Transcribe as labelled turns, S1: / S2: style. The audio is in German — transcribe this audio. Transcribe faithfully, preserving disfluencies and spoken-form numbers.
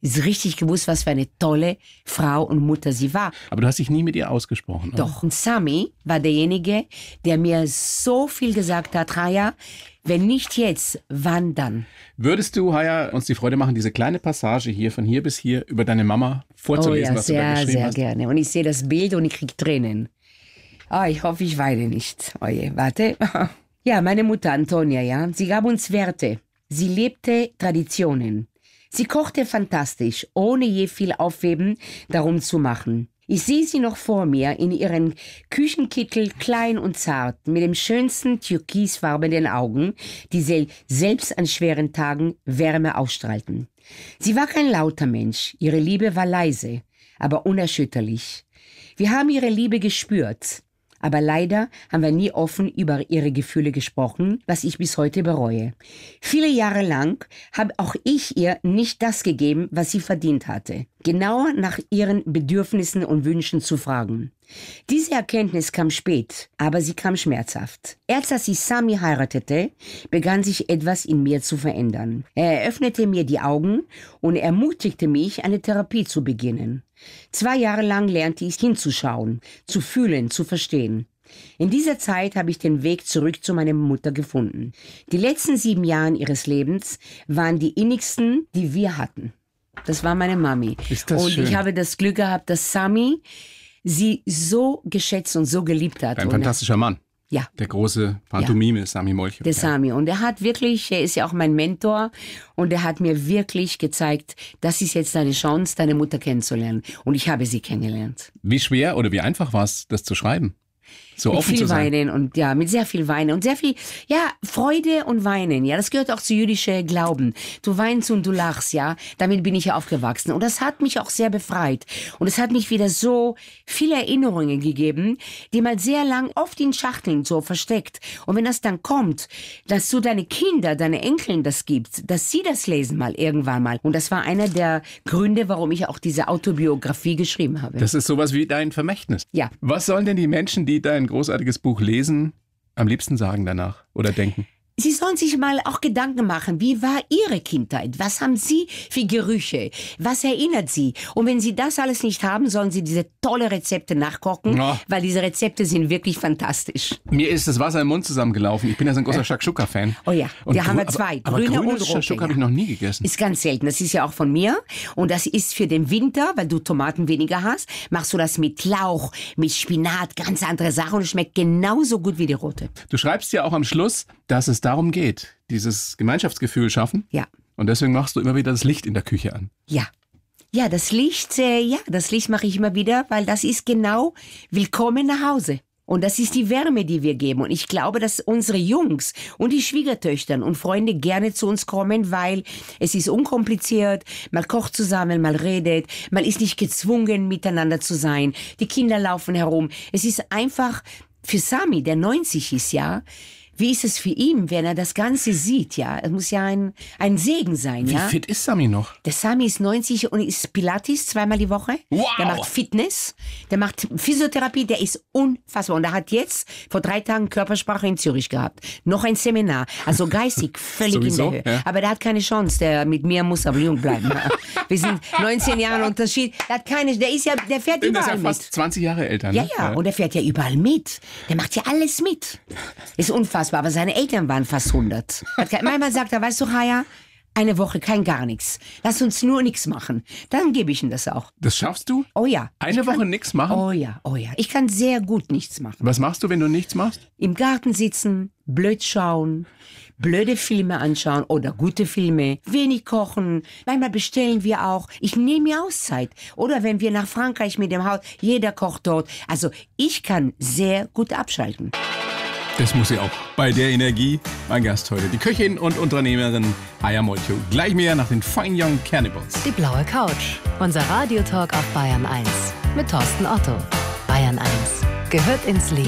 S1: ist richtig gewusst, was für eine tolle Frau und Mutter sie war.
S2: Aber du hast dich nie mit ihr ausgesprochen, oder?
S1: Doch, und Sami war derjenige, der mir so viel gesagt hat, Raya, wenn nicht jetzt, wann dann?
S2: Würdest du, Haya, uns die Freude machen, diese kleine Passage hier, von hier bis hier, über deine Mama vorzulesen,
S1: oh ja,
S2: was
S1: sehr,
S2: du da geschrieben
S1: sehr
S2: hast?
S1: sehr gerne. Und ich sehe das Bild und ich kriege Tränen. Oh, ich hoffe, ich weine nicht. Oh je, warte. Ja, meine Mutter Antonia, ja, sie gab uns Werte. Sie lebte Traditionen. Sie kochte fantastisch, ohne je viel Aufweben darum zu machen. Ich sehe sie noch vor mir in ihren Küchenkittel, klein und zart, mit dem schönsten türkisfarbenen Augen, die sie selbst an schweren Tagen Wärme ausstrahlten. Sie war kein lauter Mensch, ihre Liebe war leise, aber unerschütterlich. Wir haben ihre Liebe gespürt. Aber leider haben wir nie offen über ihre Gefühle gesprochen, was ich bis heute bereue. Viele Jahre lang habe auch ich ihr nicht das gegeben, was sie verdient hatte. Genauer nach ihren Bedürfnissen und Wünschen zu fragen. Diese Erkenntnis kam spät, aber sie kam schmerzhaft. Erst als ich Sami heiratete, begann sich etwas in mir zu verändern. Er eröffnete mir die Augen und ermutigte mich, eine Therapie zu beginnen. Zwei Jahre lang lernte ich hinzuschauen, zu fühlen, zu verstehen. In dieser Zeit habe ich den Weg zurück zu meiner Mutter gefunden. Die letzten sieben Jahre ihres Lebens waren die innigsten, die wir hatten. Das war meine Mami.
S2: Ist das
S1: und
S2: schön.
S1: ich habe das Glück gehabt, dass Sami sie so geschätzt und so geliebt hat.
S2: Ein
S1: und
S2: fantastischer Mann.
S1: Ja.
S2: Der große Pantomime, ja. Sami Molcho.
S1: Der Sami. Und er hat wirklich, er ist ja auch mein Mentor und er hat mir wirklich gezeigt, das ist jetzt deine Chance, deine Mutter kennenzulernen. Und ich habe sie kennengelernt.
S2: Wie schwer oder wie einfach war es, das zu schreiben? So
S1: mit
S2: offen
S1: viel
S2: zu sein.
S1: Weinen und ja, mit sehr viel Weinen und sehr viel, ja, Freude und Weinen. Ja, das gehört auch zu jüdische Glauben. Du weinst und du lachst, ja. Damit bin ich ja aufgewachsen. Und das hat mich auch sehr befreit. Und es hat mich wieder so viele Erinnerungen gegeben, die mal sehr lang oft in Schachteln so versteckt. Und wenn das dann kommt, dass du deine Kinder, deine Enkeln das gibst, dass sie das lesen mal irgendwann mal. Und das war einer der Gründe, warum ich auch diese Autobiografie geschrieben habe.
S2: Das ist sowas wie dein Vermächtnis.
S1: Ja.
S2: Was sollen denn die Menschen, die dein großartiges Buch lesen, am liebsten sagen danach oder denken?
S1: Sie sollen sich mal auch Gedanken machen, wie war Ihre Kindheit? Was haben Sie für Gerüche? Was erinnert Sie? Und wenn Sie das alles nicht haben, sollen Sie diese tolle Rezepte nachkochen,
S2: Oh.
S1: weil diese Rezepte sind wirklich fantastisch.
S2: Mir ist das Wasser im Mund zusammengelaufen. Ich bin ja so ein großer Shakshuka-Fan.
S1: Oh ja,
S2: Und
S1: da haben wir
S2: grü-
S1: zwei,
S2: aber,
S1: grüne
S2: aber
S1: und
S2: grünes
S1: rote.
S2: Shakshuka habe ich
S1: ja.
S2: noch nie gegessen.
S1: Ist ganz selten. Das ist ja auch von mir. Und das ist für den Winter, weil du Tomaten weniger hast, machst du das mit Lauch, mit Spinat, ganz andere Sachen und es schmeckt genauso gut wie die rote.
S2: Du schreibst ja auch am Schluss, dass es darum geht, dieses Gemeinschaftsgefühl schaffen.
S1: Ja.
S2: Und deswegen machst du immer wieder das Licht in der Küche an.
S1: Ja. Ja, das Licht, äh, ja, das Licht mache ich immer wieder, weil das ist genau willkommen nach Hause. Und das ist die Wärme, die wir geben. Und ich glaube, dass unsere Jungs und die Schwiegertöchter und Freunde gerne zu uns kommen, weil es ist unkompliziert. Man kocht zusammen, man redet, man ist nicht gezwungen, miteinander zu sein. Die Kinder laufen herum. Es ist einfach für Sami, der neunzig ist, ja, wie ist es für ihn, wenn er das Ganze sieht, ja? Es muss ja ein, ein Segen sein,
S2: Wie
S1: ja?
S2: fit ist Sami noch?
S1: Der Sami ist neunzig und ist Pilates zweimal die Woche.
S2: Wow.
S1: Der macht Fitness, der macht Physiotherapie, der ist unfassbar. Und er hat jetzt vor drei Tagen Körpersprache in Zürich gehabt. Noch ein Seminar. Also geistig völlig in
S2: Sowieso,
S1: der Höhe.
S2: ja.
S1: Aber der hat keine Chance. Der mit mir muss aber jung bleiben. Wir sind neunzehn Jahre Unterschied. Der hat keine, der ist ja, der fährt
S2: Der ist
S1: überall
S2: ja
S1: mit.
S2: fast zwanzig Jahre älter.
S1: Ja,
S2: Ne?
S1: ja, und er fährt ja überall mit. Der macht ja alles mit. Ist unfassbar, aber seine Eltern waren fast hundert. Hat kein- Manchmal sagt er, weißt du, Raya, eine Woche kein gar nichts. Lass uns nur nichts machen. Dann gebe ich ihm das auch.
S2: Das schaffst du?
S1: Oh ja.
S2: Eine
S1: Ich kann-
S2: Woche nichts machen?
S1: Oh ja, oh ja. Ich kann sehr gut nichts machen.
S2: Was machst du, wenn du nichts machst?
S1: Im Garten sitzen, blöd schauen, blöde Filme anschauen oder gute Filme, wenig kochen. Manchmal bestellen wir auch. Ich nehme mir Auszeit. Oder wenn wir nach Frankreich mit dem Haus, jeder kocht dort. Also ich kann sehr gut abschalten.
S2: Das muss sie auch. Bei der Energie, mein Gast heute, die Köchin und Unternehmerin Haya Molcho. Gleich mehr nach den Fine Young Cannibals.
S3: Die blaue Couch. Unser Radiotalk auf Bayern eins. Mit Thorsten Otto. Bayern eins gehört ins Leben.